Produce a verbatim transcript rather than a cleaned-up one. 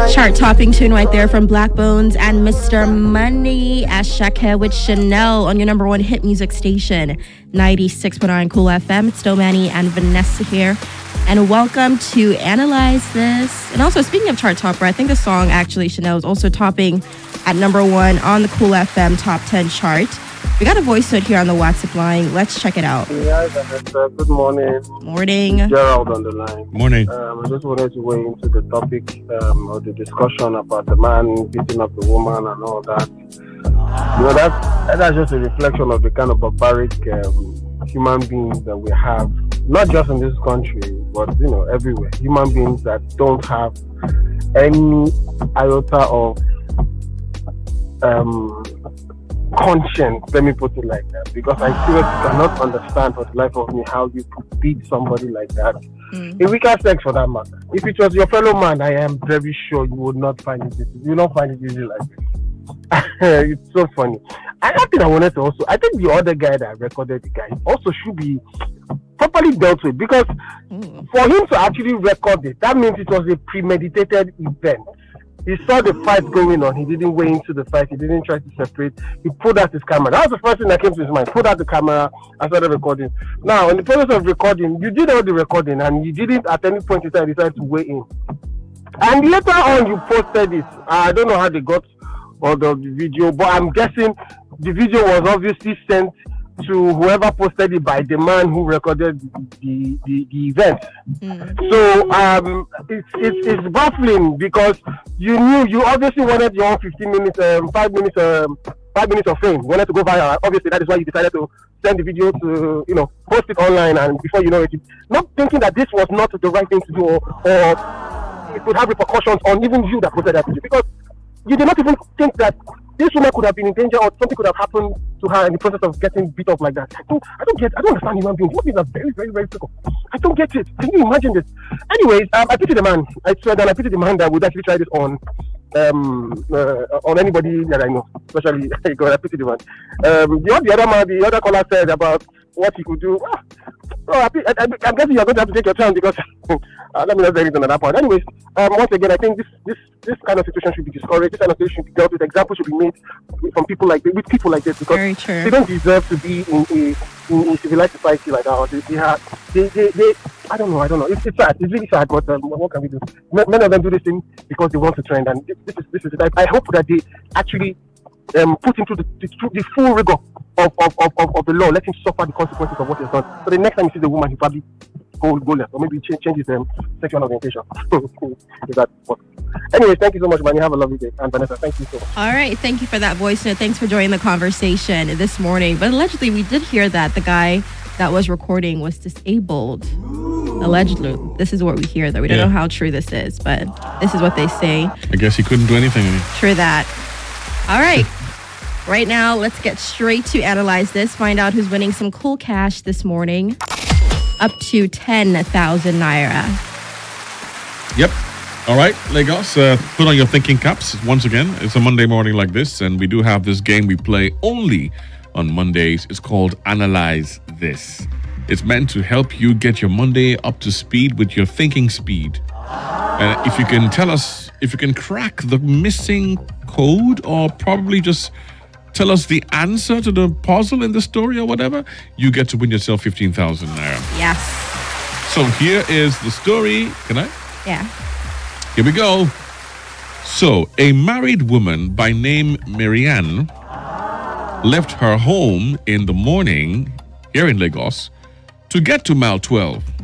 Chart-topping tune right there from Black Bones and Mister Money as Shakira with Chanel on your number one hit music station, ninety-six point nine Cool F M. It's still Manny and Vanessa here. And welcome to Analyze This. And also, speaking of chart topper, I think the song actually, Chanel, is also topping at number one on the Cool F M Top ten chart. We got a voice note here on the WhatsApp line. Let's check it out. Hi, Vanessa. Good morning. Morning. Gerald on the line. Morning. Um, I just wanted to weigh into the topic um, or the discussion about the man beating up the woman and all that. You know, that, that's just a reflection of the kind of barbaric um, human beings that we have, not just in this country, but, you know, everywhere. Human beings that don't have any iota of um, conscience, let me put it like that, because I seriously cannot understand for the life of me how you could beat somebody like that. Mm. A weaker sex for that matter. If it was your fellow man, I am very sure you would not find it easy. You will not find it easy like this. It's so funny. Another thing I wanted to also, I think the other guy that recorded the guy also should be properly dealt with, because mm. for him to actually record it, that means it was a premeditated event. He saw the fight going on. He didn't weigh into the fight. He didn't try to separate. He pulled out his camera. That was the first thing that came to his mind. Pulled out the camera and started recording. Now, in the process of recording, you did all the recording and you didn't at any point in time decide to weigh in. And later on, you posted this. I don't know how they got all the video, but I'm guessing the video was obviously sent to whoever posted it by the man who recorded the the, the event. Mm. So um, it's, it's it's baffling, because you knew you obviously wanted your own fifteen minutes, um, five minutes, um, five minutes of fame. You wanted to go viral. Obviously, that is why you decided to send the video to, you know, post it online, and before you know it, not thinking that this was not the right thing to do, or, or it could have repercussions on even you that posted that video, because you did not even think that this woman could have been in danger or something could have happened to her in the process of getting beat up like that. I don't, I don't get, I don't understand human beings. Human beings are very, very, very fickle. I don't get it. Can you imagine this? Anyways, um, I pity the man. I swear that I pity the man that would actually try this on um uh, on anybody that I know, especially God. I pity the man. Um, the, the other man, the other caller said about what he could do. Ah, oh, I, I, I'm guessing you're going to have to take your time, because uh, let me not say anything on that part. Anyways, um, once again, I think this this this kind of situation should be discouraged. This kind of situation should be dealt with. Examples should be made from people like with people like this, because they don't deserve to be in a in, in civilized society like that. They, they, have, they, they, they, I don't know, I don't know. It's, it's sad. It's really sad. But um, what can we do? Many of them do this thing because they want to trend, and this, this is this is. I, I hope that they actually um, put him through the, the, the full rigor of of, of, of of the law. Let him suffer the consequences of what he's done. So the next time you see the woman, he probably go go left, or maybe change change his um, sexual orientation. Is that possible? Anyways, thank you so much, man. You have a lovely day. And Vanessa, thank you so much. All right. Thank you for that voice note. Thanks for joining the conversation this morning. But allegedly, we did hear that the guy that was recording was disabled. Allegedly. This is what we hear, though. We don't yeah. know how true this is, but this is what they say. I guess he couldn't do anything. True that. All right. Right now, let's get straight to Analyze This. Find out who's winning some cool cash this morning. Up to ten thousand naira. Yep. All right, Lagos, uh, put on your thinking caps. Once again, it's a Monday morning like this, and we do have this game we play only on Mondays. It's called Analyze This. It's meant to help you get your Monday up to speed with your thinking speed. And if you can tell us, if you can crack the missing code, or probably just tell us the answer to the puzzle in the story or whatever, you get to win yourself fifteen thousand naira. Yes. So here is the story. Can I? Yeah. Here we go. So, a married woman by name Marianne left her home in the morning here in Lagos to get to Mile twelve.